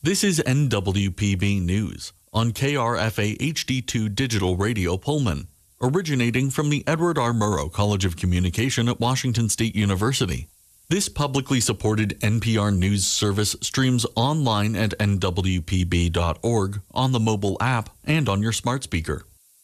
This is NWPB News on KRFA HD2 Digital Radio Pullman, originating from the Edward R. Murrow College of Communication at Washington State University. This publicly supported NPR News service streams online at nwpb.org, on the mobile app, and on your smart speaker.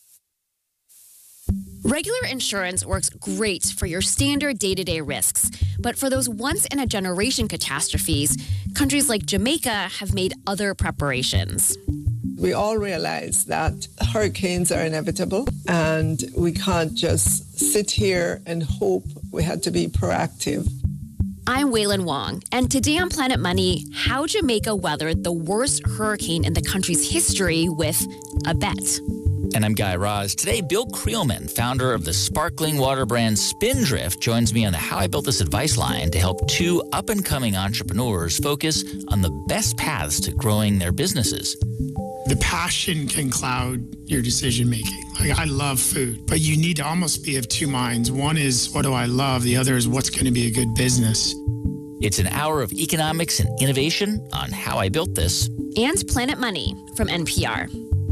Regular insurance works great for your standard day-to-day risks, but for those once-in-a-generation catastrophes, countries like Jamaica have made other preparations. We all realize that hurricanes are inevitable, and we can't just sit here and hope. We had to be proactive. I'm Waylon Wong, and today on Planet Money, how Jamaica weathered the worst hurricane in the country's history with a bet. And I'm Guy Raz. Today, Bill Creelman, founder of the sparkling water brand Spindrift, joins me on the How I Built This advice line to help two up-and-coming entrepreneurs focus on the best paths to growing their businesses. The passion can cloud your decision-making. Like, I love food, but you need to almost be of two minds. One is, what do I love? The other is, what's going to be a good business? It's an hour of economics and innovation on How I Built This. And Planet Money from NPR.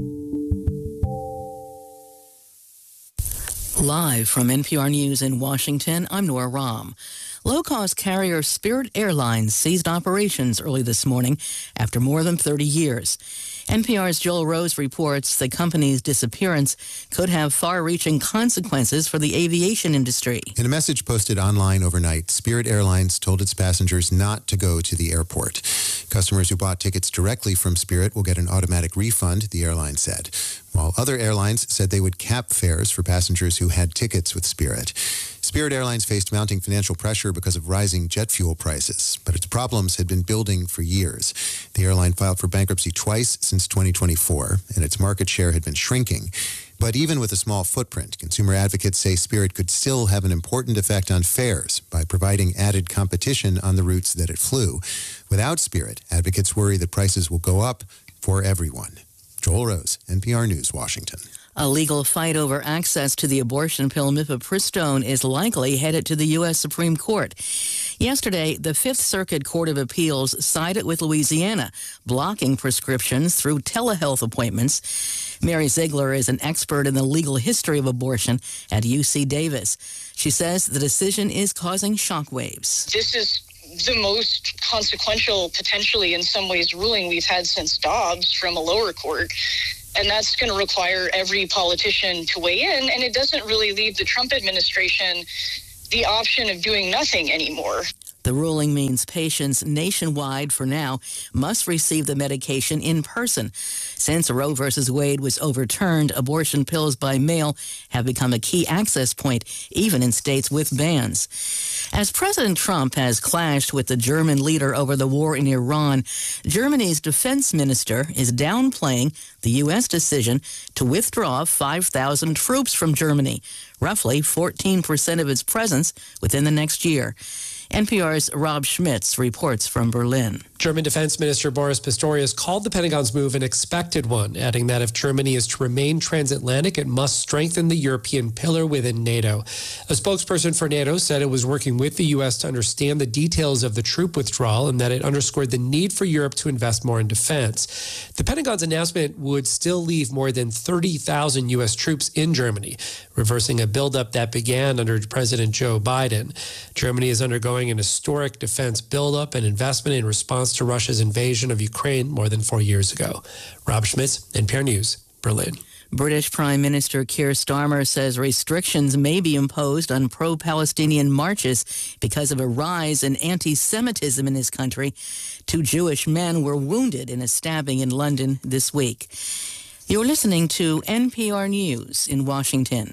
Live from NPR News in Washington, I'm Nora Rahm. Low-cost carrier Spirit Airlines ceased operations early this morning after more than 30 years. NPR's Joel Rose reports the company's disappearance could have far-reaching consequences for the aviation industry. In a message posted online overnight, Spirit Airlines told its passengers not to go to the airport. Customers who bought tickets directly from Spirit will get an automatic refund, the airline said, while other airlines said they would cap fares for passengers who had tickets with Spirit. Spirit Airlines faced mounting financial pressure because of rising jet fuel prices, but its problems had been building for years. The airline filed for bankruptcy twice since 2024, and its market share had been shrinking. But even with a small footprint, consumer advocates say Spirit could still have an important effect on fares by providing added competition on the routes that it flew. Without Spirit, advocates worry that prices will go up for everyone. Joel Rose, NPR News, Washington. A legal fight over access to the abortion pill mifepristone is likely headed to the U.S. Supreme Court. Yesterday, the Fifth Circuit Court of Appeals sided with Louisiana, blocking prescriptions through telehealth appointments. Mary Ziegler is an expert in the legal history of abortion at UC Davis. She says the decision is causing shockwaves. This is the most consequential, potentially in some ways, ruling we've had since Dobbs from a lower court. And that's going to require every politician to weigh in. And it doesn't really leave the Trump administration the option of doing nothing anymore. The ruling means patients nationwide, for now, must receive the medication in person. Since Roe v. Wade was overturned, abortion pills by mail have become a key access point, even in states with bans. As President Trump has clashed with the German leader over the war in Iran, Germany's defense minister is downplaying the U.S. decision to withdraw 5,000 troops from Germany, roughly 14% of its presence within the next year. NPR's Rob Schmitz reports from Berlin. German Defense Minister Boris Pistorius called the Pentagon's move an expected one, adding that if Germany is to remain transatlantic, it must strengthen the European pillar within NATO. A spokesperson for NATO said it was working with the U.S. to understand the details of the troop withdrawal and that it underscored the need for Europe to invest more in defense. The Pentagon's announcement would still leave more than 30,000 U.S. troops in Germany, reversing a buildup that began under President Joe Biden. Germany is undergoing an historic defense buildup and investment in response to Russia's invasion of Ukraine more than 4 years ago. Rob Schmitz, NPR News, Berlin. British Prime Minister Keir Starmer says restrictions may be imposed on pro-Palestinian marches because of a rise in anti-Semitism in his country. 2 Jewish men were wounded in a stabbing in London this week. You're listening to NPR News in Washington.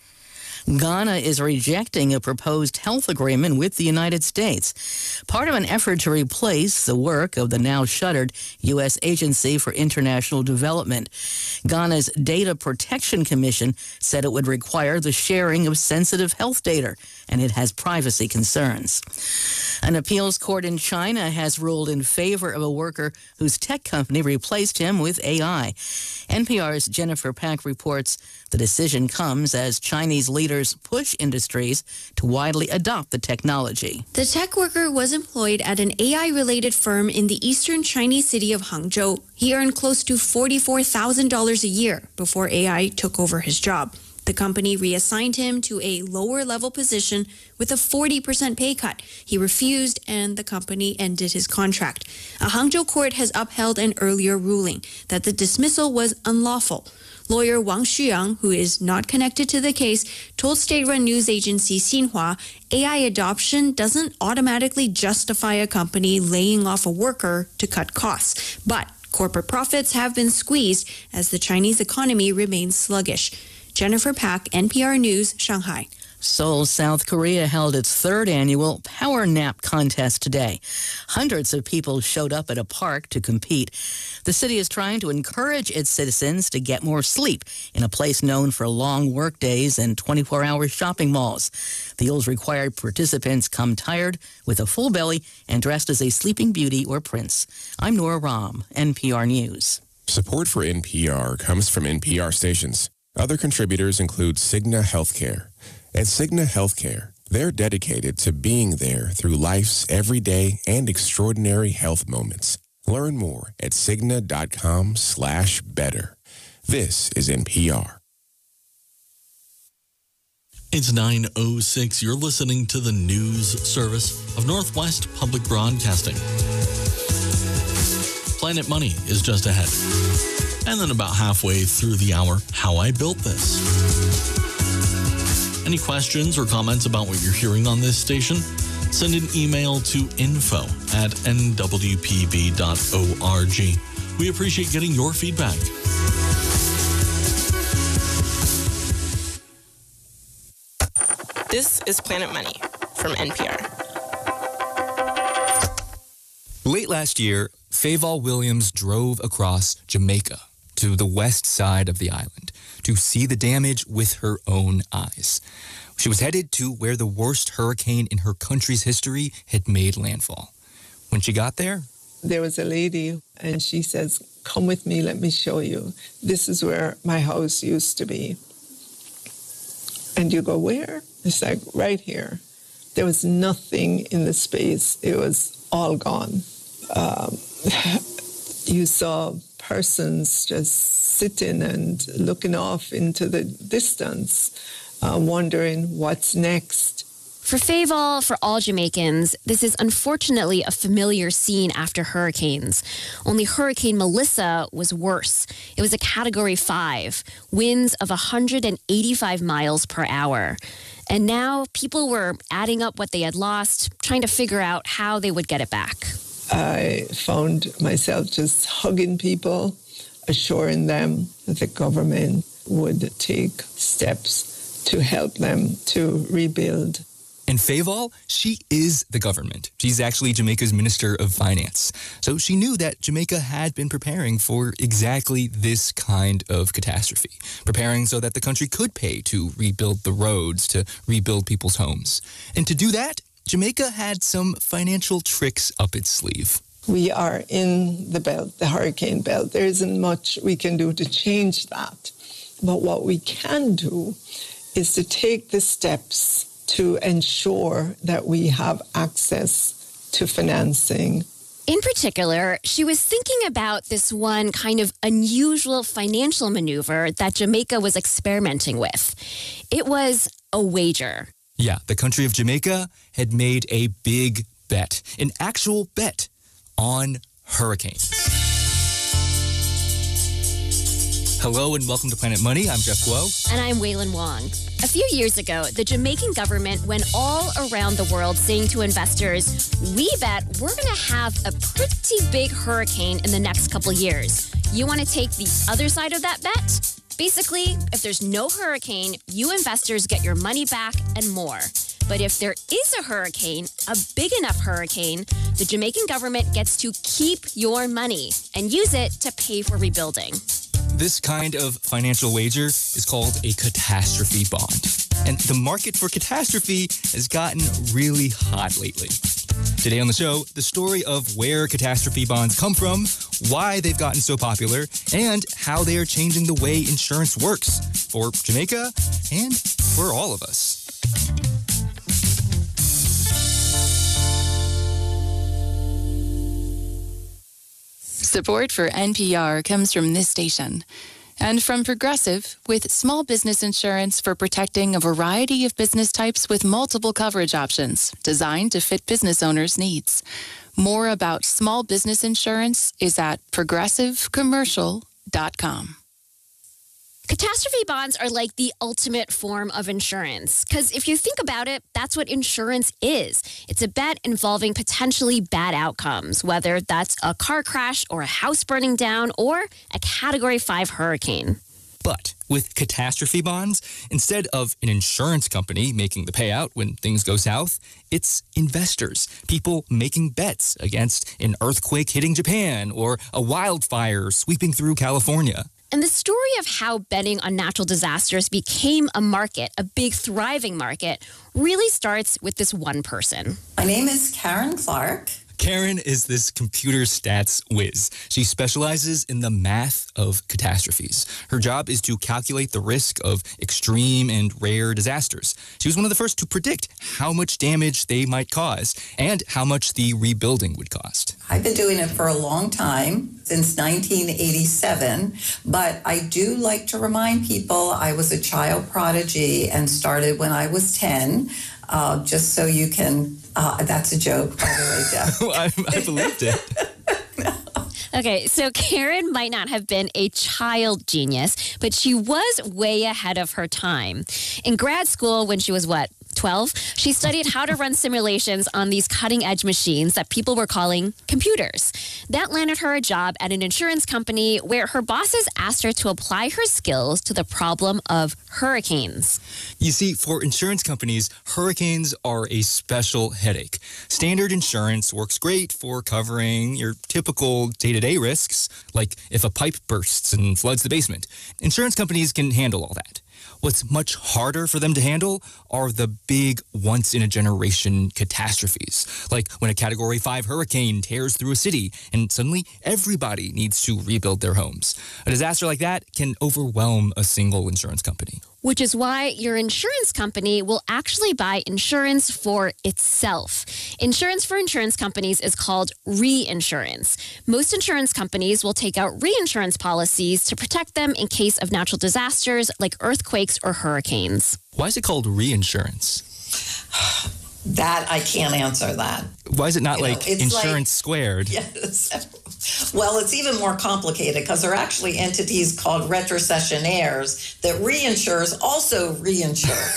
Ghana is rejecting a proposed health agreement with the United States, part of an effort to replace the work of the now shuttered U.S. Agency for International Development. Ghana's Data Protection Commission said it would require the sharing of sensitive health data, and it has privacy concerns. An appeals court in China has ruled in favor of a worker whose tech company replaced him with AI. NPR's Jennifer Pack reports the decision comes as Chinese leaders others push industries to widely adopt the technology. The tech worker was employed at an AI-related firm in the eastern Chinese city of Hangzhou. He earned close to $44,000 a year before AI took over his job. The company reassigned him to a lower-level position with a 40% pay cut. He refused, and the company ended his contract. A Hangzhou court has upheld an earlier ruling that the dismissal was unlawful. Lawyer Wang Xuyang, who is not connected to the case, told state-run news agency Xinhua AI adoption doesn't automatically justify a company laying off a worker to cut costs. But corporate profits have been squeezed as the Chinese economy remains sluggish. Jennifer Pak, NPR News, Shanghai. Seoul, South Korea held its third annual Power Nap Contest today. Hundreds of people showed up at a park to compete. The city is trying to encourage its citizens to get more sleep in a place known for long work days and 24-hour shopping malls. The rules required participants come tired, with a full belly, and dressed as a sleeping beauty or prince. I'm Nora Rahm, NPR News. Support for NPR comes from NPR stations. Other contributors include Cigna Healthcare. At Cigna Healthcare, they're dedicated to being there through life's everyday and extraordinary health moments. Learn more at Cigna.com/better. This is NPR. It's 9:06. You're listening to the news service of Northwest Public Broadcasting. Planet Money is just ahead. And then about halfway through the hour, How I Built This. Any questions or comments about what you're hearing on this station? Send an email to info@nwpb.org. We appreciate getting your feedback. This is Planet Money from NPR. Late last year, Fayval Williams drove across Jamaica to the west side of the island to see the damage with her own eyes. She was headed to where the worst hurricane in her country's history had made landfall. When she got there was a lady, and she says, "Come with me, let me show you. This is where my house used to be." And you go, "Where?" It's like, right here. There was nothing in the space. It was all gone. You saw persons just sitting and looking off into the distance, wondering what's next. For Fayval, for all Jamaicans, this is unfortunately a familiar scene after hurricanes. Only Hurricane Melissa was worse. It was a Category 5, winds of 185 miles per hour. And now people were adding up what they had lost, trying to figure out how they would get it back. I found myself just hugging people, assuring them that the government would take steps to help them to rebuild. And Fayval, she is the government. She's actually Jamaica's Minister of Finance. So she knew that Jamaica had been preparing for exactly this kind of catastrophe, preparing so that the country could pay to rebuild the roads, to rebuild people's homes. And to do that, Jamaica had some financial tricks up its sleeve. We are in the belt, the hurricane belt. There isn't much we can do to change that. But what we can do is to take the steps to ensure that we have access to financing. In particular, she was thinking about this one kind of unusual financial maneuver that Jamaica was experimenting with. It was a wager. Yeah, the country of Jamaica had made a big bet, an actual bet on hurricanes. Hello and welcome to Planet Money. I'm Jeff Guo. And I'm Waylon Wong. A few years ago, the Jamaican government went all around the world saying to investors, we bet we're going to have a pretty big hurricane in the next couple years. You want to take the other side of that bet? Basically, if there's no hurricane, you investors get your money back and more. But if there is a hurricane, a big enough hurricane, the Jamaican government gets to keep your money and use it to pay for rebuilding. This kind of financial wager is called a catastrophe bond. And the market for catastrophe has gotten really hot lately. Today on the show, the story of where catastrophe bonds come from, why they've gotten so popular, and how they are changing the way insurance works for Jamaica and for all of us. Support for NPR comes from this station and from Progressive, with small business insurance for protecting a variety of business types with multiple coverage options designed to fit business owners' needs. More about small business insurance is at progressivecommercial.com. Catastrophe bonds are like the ultimate form of insurance. Because if you think about it, that's what insurance is. It's a bet involving potentially bad outcomes, whether that's a car crash or a house burning down or a Category 5 hurricane. But with catastrophe bonds, instead of an insurance company making the payout when things go south, it's investors, people making bets against an earthquake hitting Japan or a wildfire sweeping through California. And the story of how betting on natural disasters became a market, a big thriving market, really starts with this one person. My name is Karen Clark. Karen is this computer stats whiz. She specializes in the math of catastrophes. Her job is to calculate the risk of extreme and rare disasters. She was one of the first to predict how much damage they might cause and how much the rebuilding would cost. I've been doing it for a long time, since 1987, but I do like to remind people I was a child prodigy and started when I was 10, just so you can... that's a joke, by the way, Jeff. I believed it. Okay, so Karen might not have been a child genius, but she was way ahead of her time. In grad school, when she was, 12, she studied how to run simulations on these cutting-edge machines that people were calling computers. That landed her a job at an insurance company where her bosses asked her to apply her skills to the problem of hurricanes. You see, for insurance companies, hurricanes are a special headache. Standard insurance works great for covering your typical day-to-day risks, like if a pipe bursts and floods the basement. Insurance companies can handle all that. What's much harder for them to handle are the big once-in-a-generation catastrophes, like when a Category 5 hurricane tears through a city and suddenly everybody needs to rebuild their homes. A disaster like that can overwhelm a single insurance company. Which is why your insurance company will actually buy insurance for itself. Insurance for insurance companies is called reinsurance. Most insurance companies will take out reinsurance policies to protect them in case of natural disasters like earthquakes or hurricanes. Why is it called reinsurance? That I can't answer that. Why is it not insurance squared? Yes. Well, it's even more complicated because there are actually entities called retrocessionaires that reinsurers also reinsure.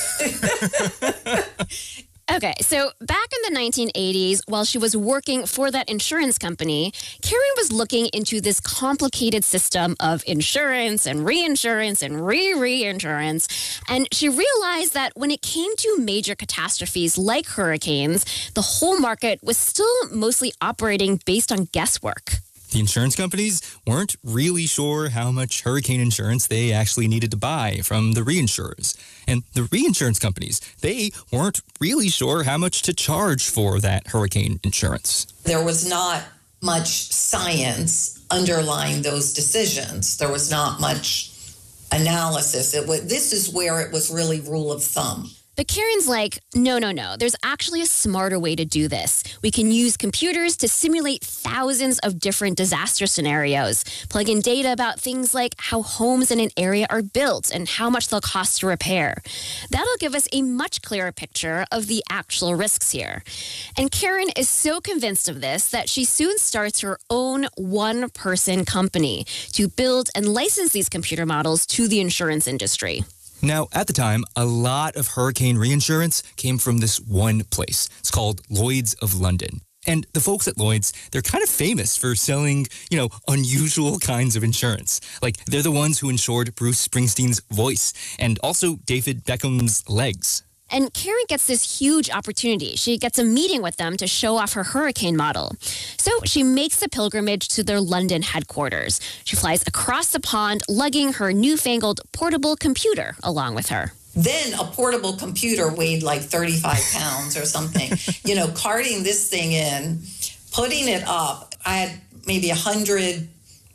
Okay, so back in the 1980s, while she was working for that insurance company, Karen was looking into this complicated system of insurance and reinsurance and reinsurance, and she realized that when it came to major catastrophes like hurricanes, the whole market was still mostly operating based on guesswork. The insurance companies weren't really sure how much hurricane insurance they actually needed to buy from the reinsurers. And the reinsurance companies, they weren't really sure how much to charge for that hurricane insurance. There was not much science underlying those decisions. There was not much analysis. This is where it was really rule of thumb. But Karen's like, no. There's actually a smarter way to do this. We can use computers to simulate thousands of different disaster scenarios, plug in data about things like how homes in an area are built and how much they'll cost to repair. That'll give us a much clearer picture of the actual risks here. And Karen is so convinced of this that she soon starts her own one-person company to build and license these computer models to the insurance industry. Now, at the time, a lot of hurricane reinsurance came from this one place. It's called Lloyd's of London. And the folks at Lloyd's, they're kind of famous for selling, unusual kinds of insurance. Like, they're the ones who insured Bruce Springsteen's voice and also David Beckham's legs. And Karen gets this huge opportunity. She gets a meeting with them to show off her hurricane model. So she makes a pilgrimage to their London headquarters. She flies across the pond, lugging her newfangled portable computer along with her. Then a portable computer weighed like 35 pounds or something. Carting this thing in, putting it up. I had maybe 100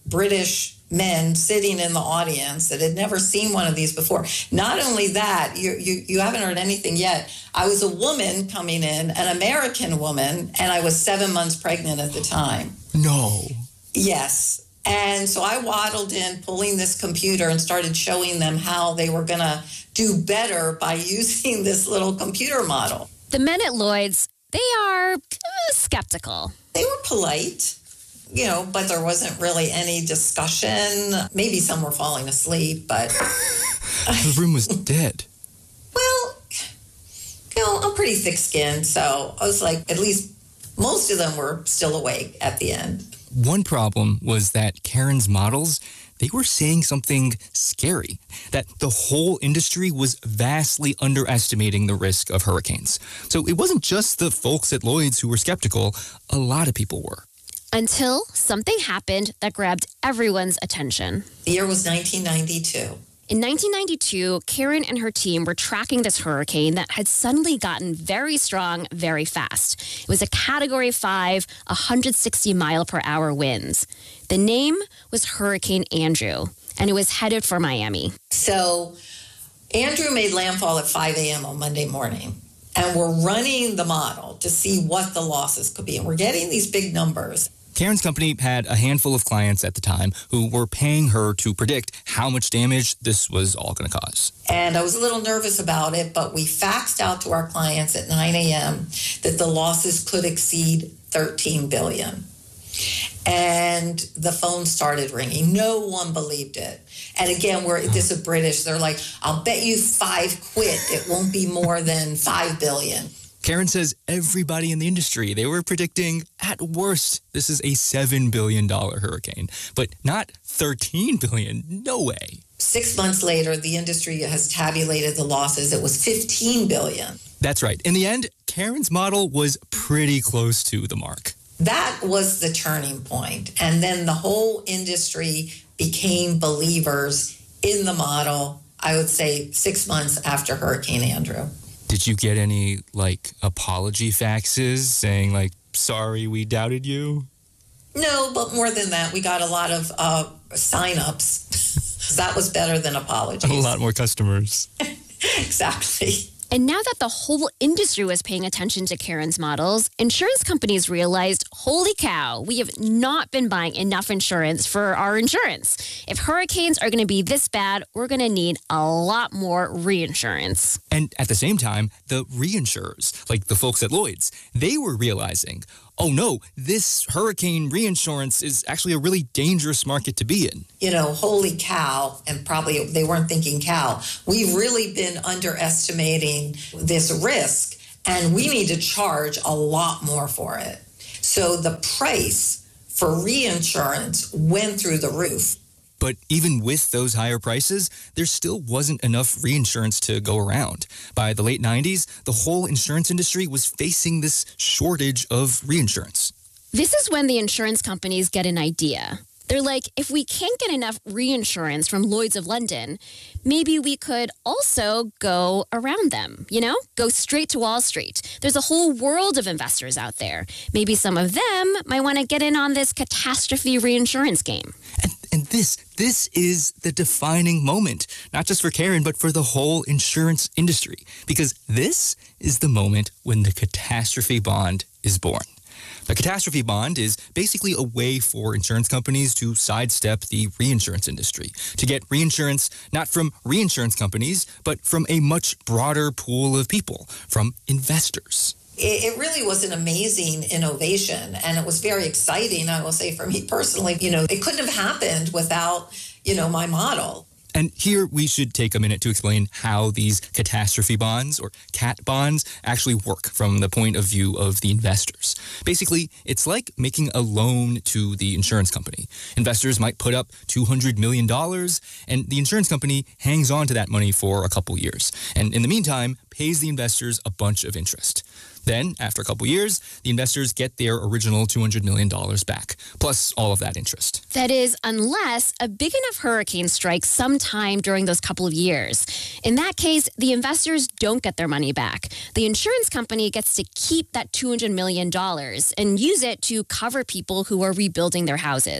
British men sitting in the audience that had never seen one of these before. Not only that, you haven't heard anything yet. I was a woman coming in, an American woman, and I was 7 months pregnant at the time. No. Yes. And so I waddled in, pulling this computer, and started showing them how they were going to do better by using this little computer model. The men at Lloyd's, they are skeptical. They were polite, but there wasn't really any discussion. Maybe some were falling asleep, but... The room was dead. Well, I'm pretty thick-skinned, so I was like, at least most of them were still awake at the end. One problem was that Karen's models, they were saying something scary, that the whole industry was vastly underestimating the risk of hurricanes. So it wasn't just the folks at Lloyd's who were skeptical, a lot of people were. Until something happened that grabbed everyone's attention. The year was 1992. In 1992, Karen and her team were tracking this hurricane that had suddenly gotten very strong very fast. It was a Category 5, 160-mile-per-hour winds. The name was Hurricane Andrew, and it was headed for Miami. So Andrew made landfall at 5 a.m. on Monday morning, and we're running the model to see what the losses could be, and we're getting these big numbers. Karen's company had a handful of clients at the time who were paying her to predict how much damage this was all going to cause. And I was a little nervous about it, but we faxed out to our clients at 9 a.m. that the losses could exceed $13 billion. And the phone started ringing. No one believed it. And again, this is British. They're like, I'll bet you 5 quid it won't be more than $5 billion. Karen says everybody in the industry, they were predicting, at worst, this is a $7 billion hurricane, but not $13 billion. No way. 6 months later, the industry has tabulated the losses. It was $15 billion. That's right. In the end, Karen's model was pretty close to the mark. That was the turning point. And then the whole industry became believers in the model, I would say 6 months after Hurricane Andrew. Did you get any, apology faxes saying, sorry we doubted you? No, but more than that, we got a lot of sign-ups. That was better than apologies. A lot more customers. Exactly. And now that the whole industry was paying attention to Karen's models, insurance companies realized, holy cow, we have not been buying enough insurance for our insurance. If hurricanes are going to be this bad, we're going to need a lot more reinsurance. And at the same time, the reinsurers, like the folks at Lloyd's, they were realizing, oh no, this hurricane reinsurance is actually a really dangerous market to be in. Holy cow, and probably they weren't thinking cow. We've really been underestimating this risk, and we need to charge a lot more for it. So the price for reinsurance went through the roof. But even with those higher prices, there still wasn't enough reinsurance to go around. By the late 90s, the whole insurance industry was facing this shortage of reinsurance. This is when the insurance companies get an idea. They're like, if we can't get enough reinsurance from Lloyd's of London, maybe we could also go around them, go straight to Wall Street. There's a whole world of investors out there. Maybe some of them might want to get in on this catastrophe reinsurance game. And this is the defining moment, not just for Karen, but for the whole insurance industry, because this is the moment when the catastrophe bond is born. A catastrophe bond is basically a way for insurance companies to sidestep the reinsurance industry, to get reinsurance not from reinsurance companies, but from a much broader pool of people, from investors. It really was an amazing innovation, and it was very exciting, I will say, for me personally. It couldn't have happened without, my model. And here we should take a minute to explain how these catastrophe bonds, or CAT bonds, actually work from the point of view of the investors. Basically, it's like making a loan to the insurance company. Investors might put up $200 million, and the insurance company hangs on to that money for a couple years. And in the meantime, pays the investors a bunch of interest. Then, after a couple years, the investors get their original $200 million back, plus all of that interest. That is, unless a big enough hurricane strikes sometime during those couple of years. In that case, the investors don't get their money back. The insurance company gets to keep that $200 million and use it to cover people who are rebuilding their houses.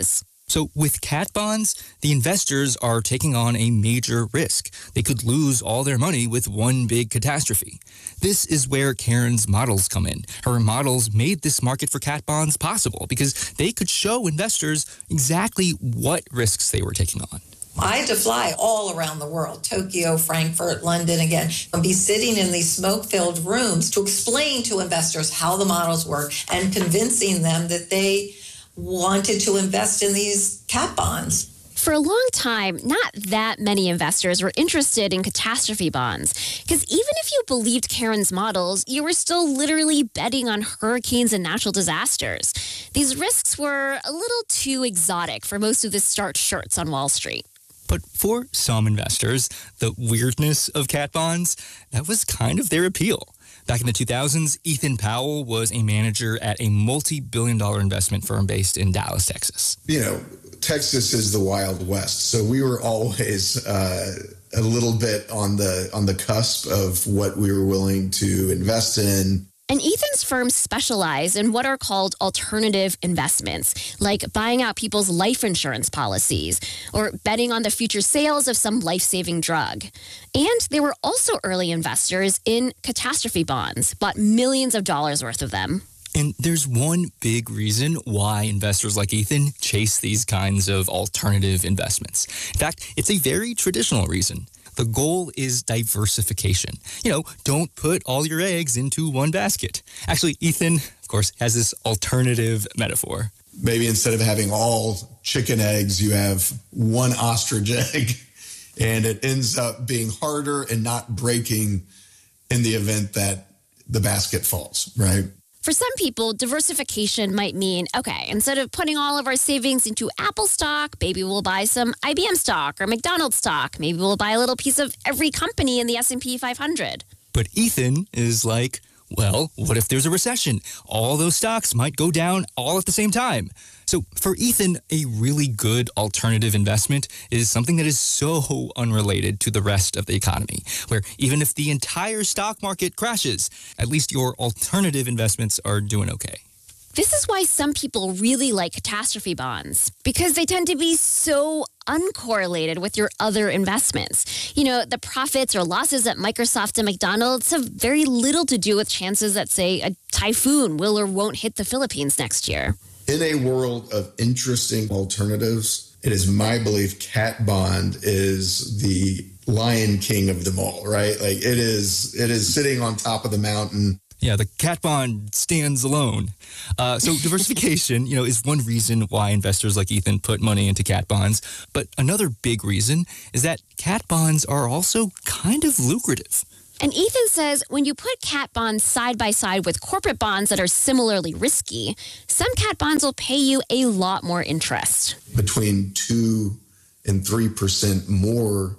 So with cat bonds, the investors are taking on a major risk. They could lose all their money with one big catastrophe. This is where Karen's models come in. Her models made this market for cat bonds possible because they could show investors exactly what risks they were taking on. I had to fly all around the world, Tokyo, Frankfurt, London again, and be sitting in these smoke-filled rooms to explain to investors how the models work and convincing them that they wanted to invest in these cat bonds. For a long time, not that many investors were interested in catastrophe bonds, because even if you believed Karen's models, you were still literally betting on hurricanes and natural disasters. These risks were a little too exotic for most of the starched shirts on Wall Street. But for some investors, the weirdness of cat bonds, that was kind of their appeal. Back in the 2000s, Ethan Powell was a manager at a multi-billion-dollar investment firm based in Dallas, Texas. You know, Texas is the Wild West, so we were always a little bit on the cusp of what we were willing to invest in. And Ethan's firm specialize in what are called alternative investments, like buying out people's life insurance policies or betting on the future sales of some life-saving drug. And they were also early investors in catastrophe bonds, bought millions of dollars worth of them. And there's one big reason why investors like Ethan chase these kinds of alternative investments. In fact, it's a very traditional reason. The goal is diversification. You know, don't put all your eggs into one basket. Actually, Ethan, of course, has this alternative metaphor. Maybe instead of having all chicken eggs, you have one ostrich egg, and it ends up being harder and not breaking in the event that the basket falls, right? For some people, diversification might mean, okay, instead of putting all of our savings into Apple stock, maybe we'll buy some IBM stock or McDonald's stock. Maybe we'll buy a little piece of every company in the S&P 500. But Ethan is like, well, what if there's a recession? All those stocks might go down all at the same time. So for Ethan, a really good alternative investment is something that is so unrelated to the rest of the economy, where even if the entire stock market crashes, at least your alternative investments are doing okay. This is why some people really like catastrophe bonds, because they tend to be so uncorrelated with your other investments. You know, the profits or losses at Microsoft and McDonald's have very little to do with chances that, say, a typhoon will or won't hit the Philippines next year. In a world of interesting alternatives, it is my belief cat bond is the Lion King of them all, right? Like it is sitting on top of the mountain. Yeah, the cat bond stands alone. So diversification, is one reason why investors like Ethan put money into cat bonds. But another big reason is that cat bonds are also kind of lucrative. And Ethan says when you put cat bonds side by side with corporate bonds that are similarly risky, some cat bonds will pay you a lot more interest. Between 2 and 3% more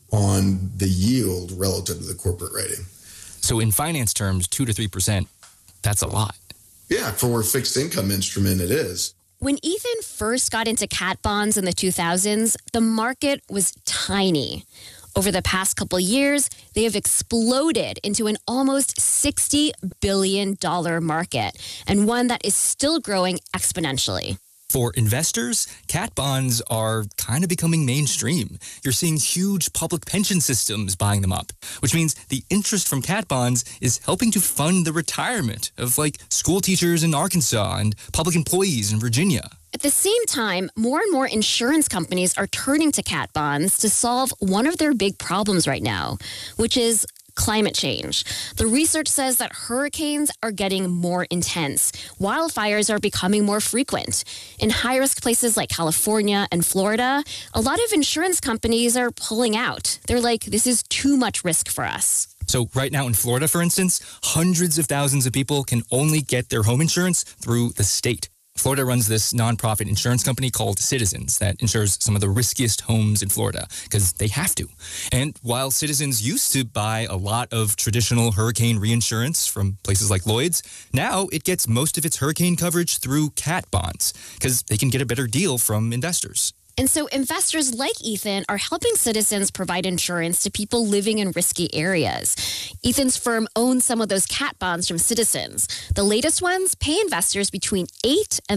on the yield relative to the corporate rating. So in finance terms, 2 to 3%, that's a lot. Yeah, for a fixed income instrument, it is. When Ethan first got into cat bonds in the 2000s, the market was tiny. Over the past couple years, they have exploded into an almost $60 billion market, and one that is still growing exponentially. For investors, cat bonds are kind of becoming mainstream. You're seeing huge public pension systems buying them up, which means the interest from cat bonds is helping to fund the retirement of school teachers in Arkansas and public employees in Virginia. At the same time, more and more insurance companies are turning to cat bonds to solve one of their big problems right now, which is climate change. The research says that hurricanes are getting more intense. Wildfires are becoming more frequent. In high-risk places like California and Florida, a lot of insurance companies are pulling out. They're like, this is too much risk for us. So right now in Florida, for instance, hundreds of thousands of people can only get their home insurance through the state. Florida runs this nonprofit insurance company called Citizens that insures some of the riskiest homes in Florida because they have to. And while Citizens used to buy a lot of traditional hurricane reinsurance from places like Lloyd's, now it gets most of its hurricane coverage through cat bonds because they can get a better deal from investors. And so investors like Ethan are helping citizens provide insurance to people living in risky areas. Ethan's firm owns some of those cat bonds from Citizens. The latest ones pay investors between 8 and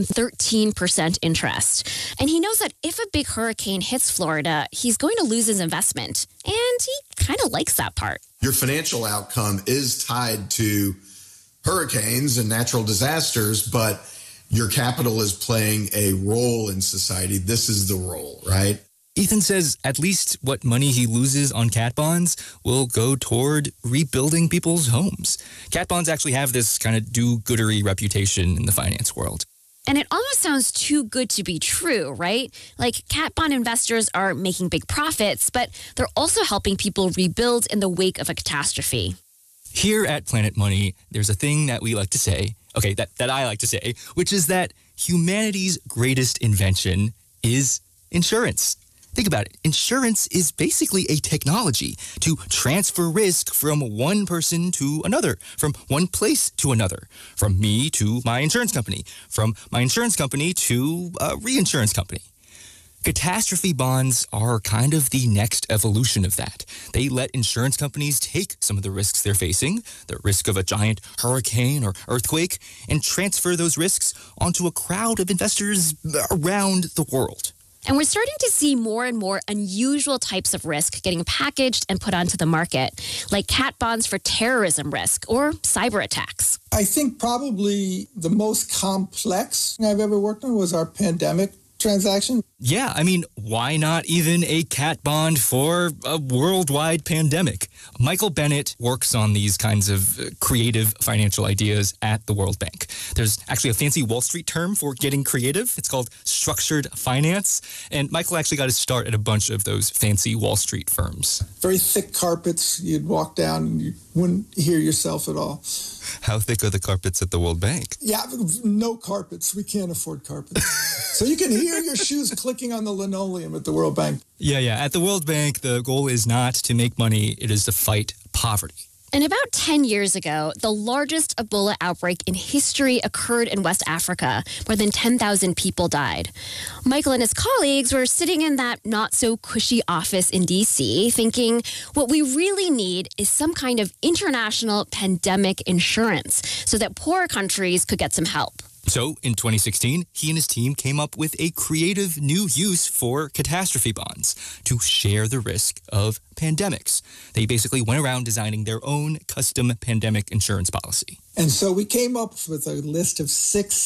13% interest. And he knows that if a big hurricane hits Florida, he's going to lose his investment. And he kind of likes that part. Your financial outcome is tied to hurricanes and natural disasters, but your capital is playing a role in society. This is the role, right? Ethan says at least what money he loses on cat bonds will go toward rebuilding people's homes. Cat bonds actually have this kind of do-goodery reputation in the finance world. And it almost sounds too good to be true, right? Like cat bond investors are making big profits, but they're also helping people rebuild in the wake of a catastrophe. Here at Planet Money, there's a thing that we like to say, that I like to say, which is that humanity's greatest invention is insurance. Think about it. Insurance is basically a technology to transfer risk from one person to another, from one place to another, from me to my insurance company, from my insurance company to a reinsurance company. Catastrophe bonds are kind of the next evolution of that. They let insurance companies take some of the risks they're facing, the risk of a giant hurricane or earthquake, and transfer those risks onto a crowd of investors around the world. And we're starting to see more and more unusual types of risk getting packaged and put onto the market, like cat bonds for terrorism risk or cyber attacks. I think probably the most complex I've ever worked on was our pandemic transaction. Yeah, I mean, why not even a cat bond for a worldwide pandemic? Michael Bennett works on these kinds of creative financial ideas at the World Bank. There's actually a fancy Wall Street term for getting creative. It's called structured finance. And Michael actually got his start at a bunch of those fancy Wall Street firms. Very thick carpets. You'd walk down and you wouldn't hear yourself at all. How thick are the carpets at the World Bank? Yeah, no carpets. We can't afford carpets. So you can hear your shoes clicking on the linoleum at the World Bank. Yeah. At the World Bank, the goal is not to make money. It is to fight poverty. And about 10 years ago, the largest Ebola outbreak in history occurred in West Africa. More than 10,000 people died. Michael and his colleagues were sitting in that not-so-cushy office in D.C. thinking what we really need is some kind of international pandemic insurance so that poorer countries could get some help. So in 2016, he and his team came up with a creative new use for catastrophe bonds to share the risk of pandemics. They basically went around designing their own custom pandemic insurance policy. And so we came up with a list of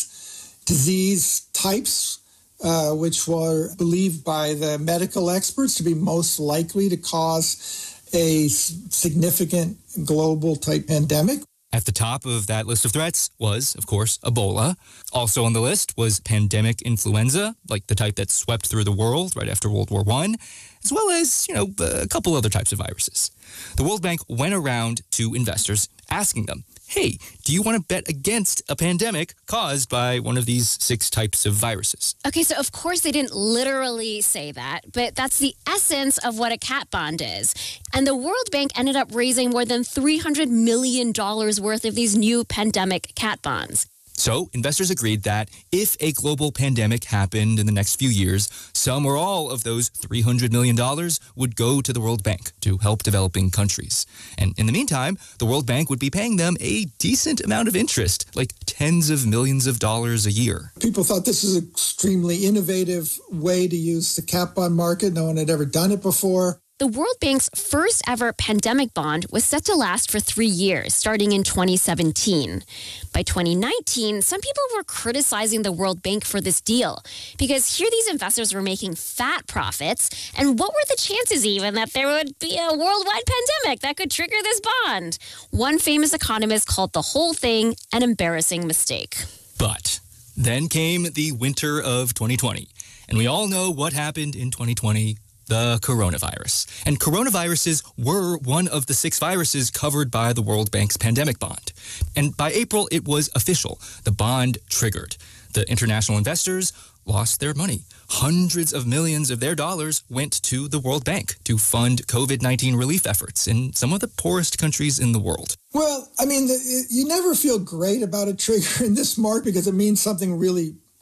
6 disease types, which were believed by the medical experts to be most likely to cause a significant global type pandemic. At the top of that list of threats was, of course, Ebola. Also on the list was pandemic influenza, like the type that swept through the world right after World War I, as well as, a couple other types of viruses. The World Bank went around to investors asking them, hey, do you want to bet against a pandemic caused by one of these 6 types of viruses? Okay, so of course they didn't literally say that, but that's the essence of what a cat bond is. And the World Bank ended up raising more than $300 million worth of these new pandemic cat bonds. So investors agreed that if a global pandemic happened in the next few years, some or all of those $300 million would go to the World Bank to help developing countries. And in the meantime, the World Bank would be paying them a decent amount of interest, like tens of millions of dollars a year. People thought this was an extremely innovative way to use the cat bond market. No one had ever done it before. The World Bank's first ever pandemic bond was set to last for 3 years, starting in 2017. By 2019, some people were criticizing the World Bank for this deal because here these investors were making fat profits. And what were the chances even that there would be a worldwide pandemic that could trigger this bond? One famous economist called the whole thing an embarrassing mistake. But then came the winter of 2020. And we all know what happened in 2020. The coronavirus. And coronaviruses were one of the 6 viruses covered by the World Bank's pandemic bond. And by April, it was official. The bond triggered. The international investors lost their money. Hundreds of millions of their dollars went to the World Bank to fund COVID-19 relief efforts in some of the poorest countries in the world. Well, I mean, you never feel great about a trigger in this market because it means something really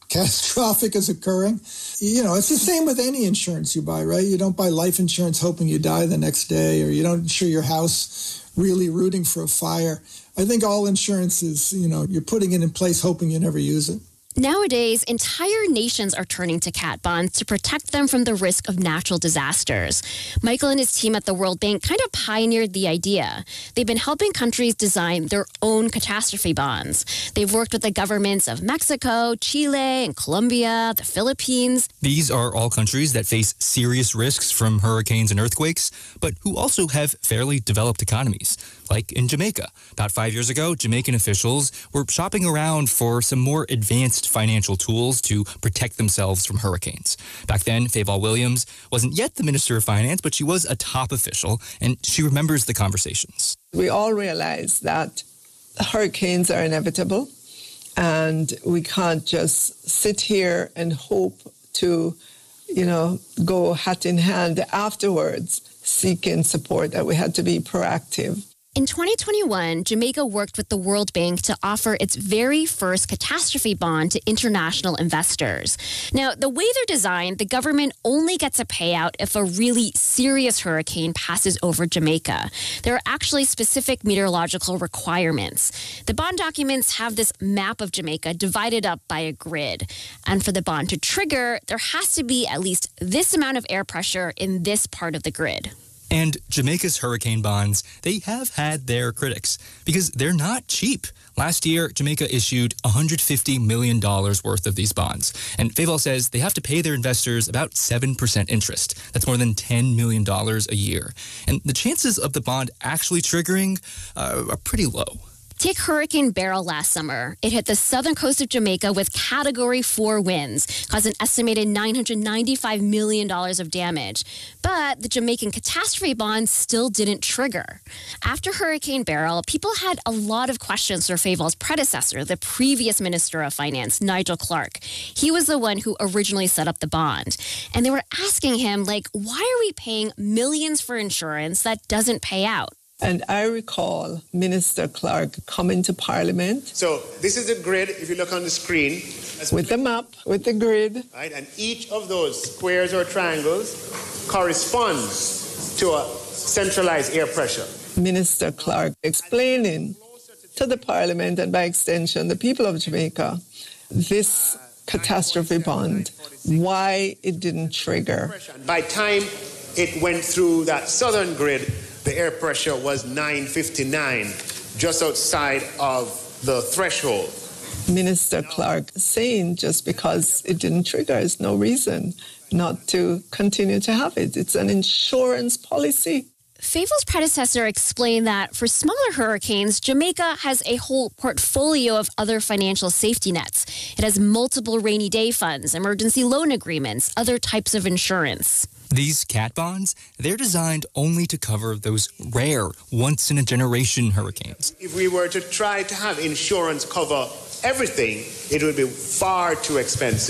catastrophic is occurring. You know, it's the same with any insurance you buy, right? You don't buy life insurance hoping you die the next day, or you don't insure your house really rooting for a fire. I think all insurance is, you know, you're putting it in place hoping you never use it. Nowadays, entire nations are turning to cat bonds to protect them from the risk of natural disasters. Michael and his team at the World Bank kind of pioneered the idea. They've been helping countries design their own catastrophe bonds. They've worked with the governments of Mexico, Chile, and Colombia, the Philippines. These are all countries that face serious risks from hurricanes and earthquakes, but who also have fairly developed economies. Like in Jamaica. About 5 years ago, Jamaican officials were shopping around for some more advanced financial tools to protect themselves from hurricanes. Back then, Fayval Williams wasn't yet the Minister of Finance, but she was a top official, and she remembers the conversations. We all realize that hurricanes are inevitable, and we can't just sit here and hope to, you know, go hat in hand afterwards seeking support, that we had to be proactive. In 2021, Jamaica worked with the World Bank to offer its very first catastrophe bond to international investors. Now, the way they're designed, the government only gets a payout if a really serious hurricane passes over Jamaica. There are actually specific meteorological requirements. The bond documents have this map of Jamaica divided up by a grid. And for the bond to trigger, there has to be at least this amount of air pressure in this part of the grid. And Jamaica's hurricane bonds, they have had their critics because they're not cheap. Last year, Jamaica issued $150 million worth of these bonds. And Fayval says they have to pay their investors about 7% interest. That's more than $10 million a year. And the chances of the bond actually triggering are pretty low. Take Hurricane Beryl last summer. It hit the southern coast of Jamaica with Category 4 winds, caused an estimated $995 million of damage. But the Jamaican catastrophe bond still didn't trigger. After Hurricane Beryl, people had a lot of questions for Fayval's predecessor, the previous Minister of Finance, Nigel Clark. He was the one who originally set up the bond. And they were asking him, like, why are we paying millions for insurance that doesn't pay out? And I recall Minister Clark coming to Parliament. So this is the grid, if you look on the screen. With the map, with the grid. Right, and each of those squares or triangles corresponds to a centralized air pressure. Minister Clark explaining to the Parliament and by extension the people of Jamaica this catastrophe bond, why it didn't trigger. By time it went through that southern grid, the air pressure was 959, just outside of the threshold. Minister Clark saying just because it didn't trigger is no reason not to continue to have it. It's an insurance policy. Fayval's predecessor explained that for smaller hurricanes, Jamaica has a whole portfolio of other financial safety nets. It has multiple rainy day funds, emergency loan agreements, other types of insurance. These cat bonds, they're designed only to cover those rare, once-in-a-generation hurricanes. If we were to try to have insurance cover everything, it would be far too expensive.